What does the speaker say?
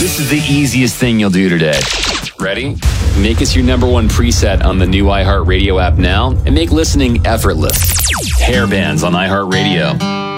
This is the easiest thing you'll do today. Ready? Make us your number one preset on the new iHeartRadio app now and make listening effortless. Hair bands on iHeartRadio.